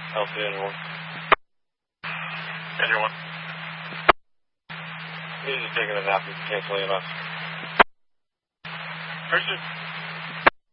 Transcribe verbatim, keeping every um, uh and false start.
Alpha Engine one. Engine one. He's just taking a nap and canceling us. Christian.